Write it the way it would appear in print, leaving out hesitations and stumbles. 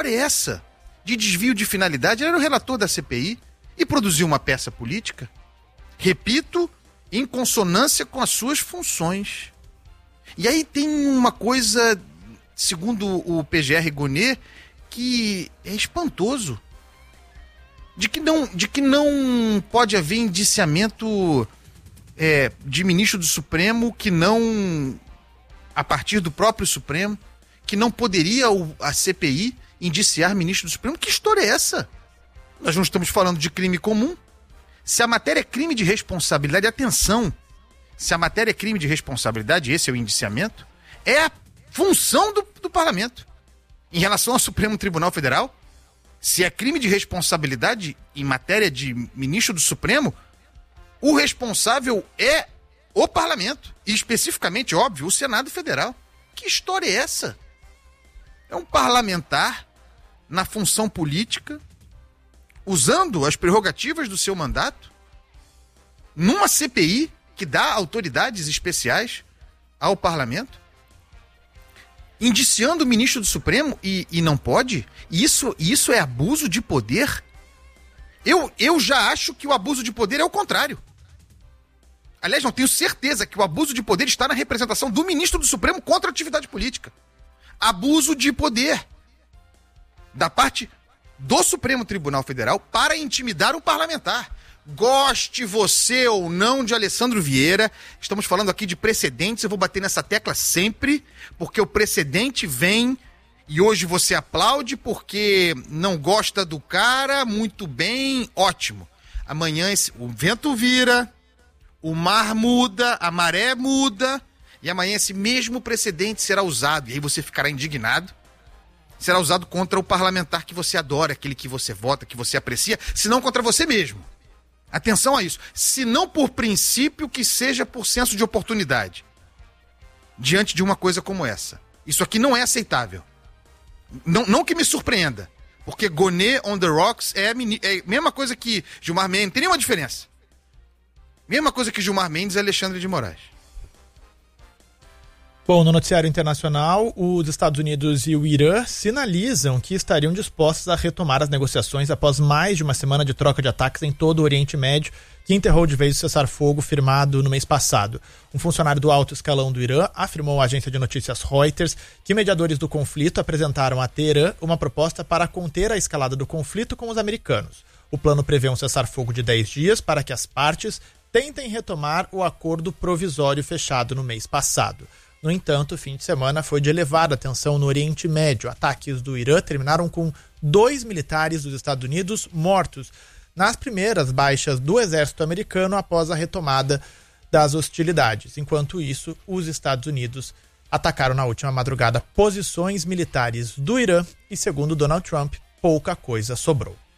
é essa? De desvio de finalidade? Ele era o relator da CPI e produziu uma peça política, repito, em consonância com as suas funções. E aí tem uma coisa, segundo o PGR Gonê, que é espantoso. De que não pode haver indiciamento de ministro do Supremo, que não, a partir do próprio Supremo, que não poderia a CPI indiciar ministro do Supremo. Que história é essa? Nós não estamos falando de crime comum. Se a matéria é crime de responsabilidade, atenção, se a matéria é crime de responsabilidade, esse é o indiciamento, é a função do parlamento. Em relação ao Supremo Tribunal Federal, se é crime de responsabilidade em matéria de ministro do Supremo, o responsável é o parlamento, e especificamente, óbvio, o Senado Federal. Que história é essa? É um parlamentar na função política, usando as prerrogativas do seu mandato, numa CPI que dá autoridades especiais ao parlamento, indiciando o ministro do Supremo e não pode? Isso é abuso de poder? Eu já acho que o abuso de poder é o contrário. Aliás, não tenho certeza que o abuso de poder está na representação do ministro do Supremo contra a atividade política. Abuso de poder da parte do Supremo Tribunal Federal para intimidar um parlamentar. Goste você ou não de Alessandro Vieira, estamos falando aqui de precedentes, eu vou bater nessa tecla sempre, porque o precedente vem e hoje você aplaude porque não gosta do cara, muito bem, ótimo. Amanhã o vento vira, o mar muda, a maré muda, e amanhã esse mesmo precedente será usado, e aí você ficará indignado, será usado contra o parlamentar que você adora, aquele que você vota, que você aprecia, se não contra você mesmo. Atenção a isso. Se não por princípio, que seja por senso de oportunidade. Diante de uma coisa como essa. Isso aqui não é aceitável. Não que me surpreenda. Porque Gonê on the rocks é a mesma coisa que Gilmar Mendes. Não tem nenhuma diferença. Mesma coisa que Gilmar Mendes e Alexandre de Moraes. Bom, no noticiário internacional, os Estados Unidos e o Irã sinalizam que estariam dispostos a retomar as negociações após mais de uma semana de troca de ataques em todo o Oriente Médio, que enterrou de vez o cessar-fogo firmado no mês passado. Um funcionário do alto escalão do Irã afirmou à agência de notícias Reuters que mediadores do conflito apresentaram a Teherã uma proposta para conter a escalada do conflito com os americanos. O plano prevê um cessar-fogo de 10 dias para que as partes tentem retomar o acordo provisório fechado no mês passado. No entanto, o fim de semana foi de elevada tensão no Oriente Médio. Ataques do Irã terminaram com 2 militares dos Estados Unidos mortos nas primeiras baixas do exército americano após a retomada das hostilidades. Enquanto isso, os Estados Unidos atacaram na última madrugada posições militares do Irã e, segundo Donald Trump, pouca coisa sobrou.